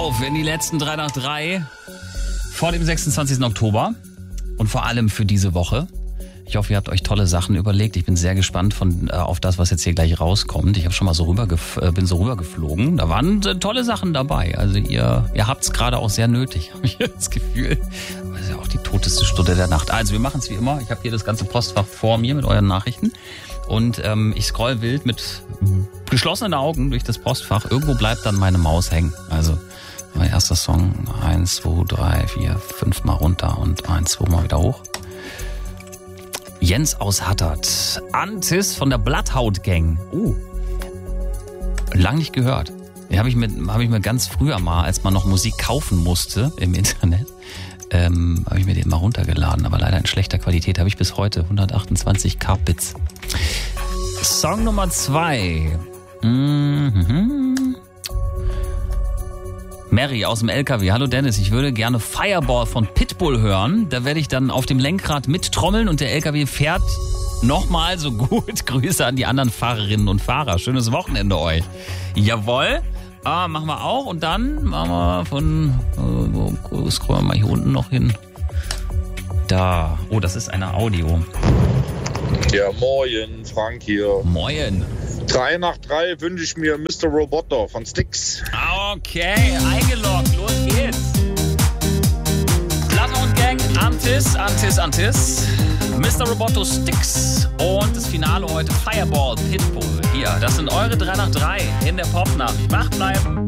auf in die letzten 3 nach 3 vor dem 26. Oktober und vor allem für diese Woche. Ich hoffe, ihr habt euch tolle Sachen überlegt. Ich bin sehr gespannt auf das, was jetzt hier gleich rauskommt. Ich habe schon mal bin so rübergeflogen. Da waren tolle Sachen dabei. Also ihr habt es gerade auch sehr nötig, habe ich das Gefühl. Das ist ja auch die toteste Stunde der Nacht. Also wir machen es wie immer. Ich habe hier das ganze Postfach vor mir mit euren Nachrichten. Und ich scroll wild mit geschlossenen Augen durch das Postfach. Irgendwo bleibt dann meine Maus hängen. Also mein erster Song. 1, 2, 3, 4, 5 Mal runter und 1, 2 Mal wieder hoch. Jens aus Hattert. Antis von der Bloodhound Gang. Lang nicht gehört. Die habe ich mir ganz früher mal, als man noch Musik kaufen musste im Internet, habe ich mir den mal runtergeladen. Aber leider in schlechter Qualität. Habe ich bis heute 128 Kbits. Song Nummer 2. Mary aus dem LKW. Hallo Dennis, ich würde gerne Fireball von Pitbull hören. Da werde ich dann auf dem Lenkrad mittrommeln und der LKW fährt nochmal so gut. Grüße an die anderen Fahrerinnen und Fahrer. Schönes Wochenende euch. Jawohl. Machen wir auch. Und dann machen wir scrollen wir mal hier unten noch hin. Da. Oh, das ist eine Audio. Ja, moin, Frank hier. Moin. 3 nach 3 wünsche ich mir Mr. Roboto von Styx. Okay, eingeloggt, los geht's. Bloodhound Gang, Antis. Mr. Roboto, Styx. Und das Finale heute Fireball, Pitbull. Hier, das sind eure 3 nach 3 in der Popnacht. Wach bleiben.